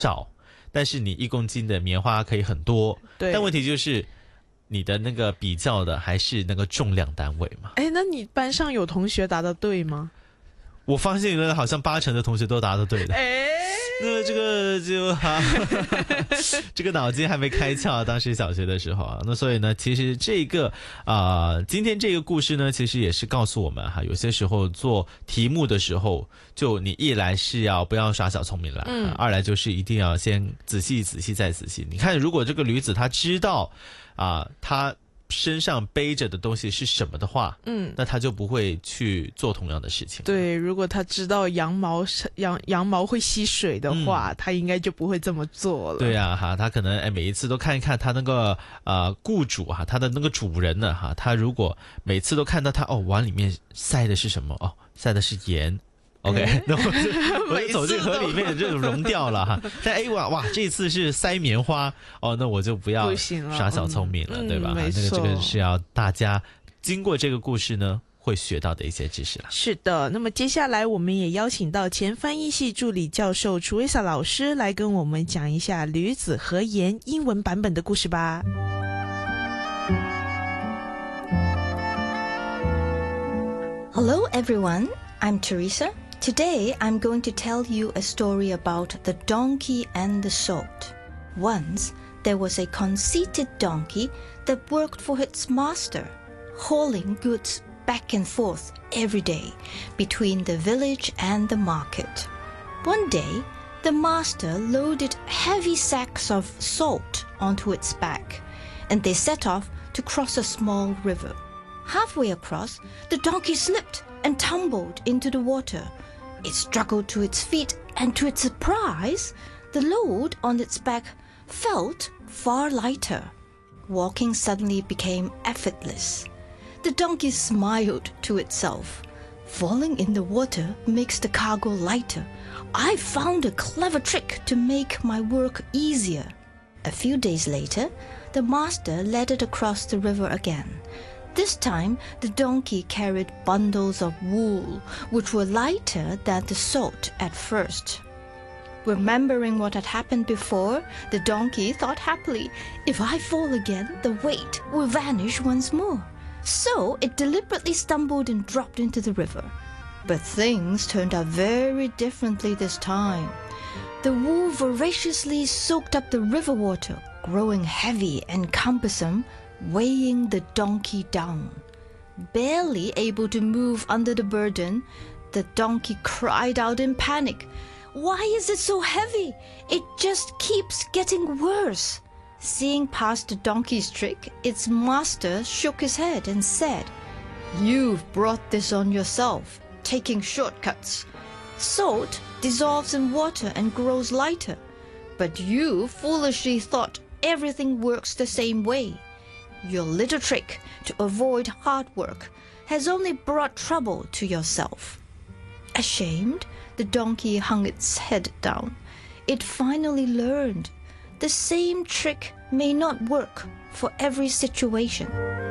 少，但是你1公斤的棉花可以很多。 对， 但问题就是你的那个比较的还是那个重量单位嘛。 哎，那你班上有同学答得对吗？ 我发现了，好像80%的同学都答得对的。 哎， 那这个就这个脑筋还没开窍，当时小学的时候啊。那所以呢，其实这个今天这个故事呢，其实也是告诉我们哈，有些时候做题目的时候，就你一来是要不要耍小聪明了，二来就是一定要先仔细再仔细。你看，如果这个驴子他知道他身上背着的东西是什么的话，那他就不会去做同样的事情。 对，如果他知道羊毛会吸水的话，他应该就不会这么做了。 对啊，他可能每一次都看一看他那个雇主他的那个主人呢他如果每次都看到他碗里面塞的是什么塞的是盐。OK， 那我就走进河里面就融掉了但哇，这次是塞棉花那我就不要耍小聪明了，对吧？那个这个是要大家经过这个故事呢会学到的一些知识了。 是的，那么接下来我们也邀请到前翻译系助理教授楚维萨老师来跟我们讲一下驴子和盐英文版本的故事吧。 Hello everyone, I'm Teresa.Today, I'm going to tell you a story about the donkey and the salt. Once, there was a conceited donkey that worked for its master, hauling goods back and forth every day between the village and the market. One day, the master loaded heavy sacks of salt onto its back, and they set off to cross a small river. Halfway across, the donkey slipped and tumbled into the water.It struggled to its feet, and to its surprise, the load on its back felt far lighter. Walking suddenly became effortless. The donkey smiled to itself. Falling in the water makes the cargo lighter. I found a clever trick to make my work easier. A few days later, the master led it across the river again.This time, the donkey carried bundles of wool, which were lighter than the salt at first. Remembering what had happened before, the donkey thought happily, if I fall again, the weight will vanish once more. So it deliberately stumbled and dropped into the river. But things turned out very differently this time. The wool voraciously soaked up the river water, growing heavy and cumbersome,weighing the donkey down. Barely able to move under the burden, the donkey cried out in panic, "Why is it so heavy? It just keeps getting worse." Seeing past the donkey's trick, its master shook his head and said, "You've brought this on yourself, taking shortcuts. Salt dissolves in water and grows lighter, but you foolishly thought everything works the same way.Your little trick to avoid hard work has only brought trouble to yourself." Ashamed, the donkey hung its head down. It finally learned the same trick may not work for every situation.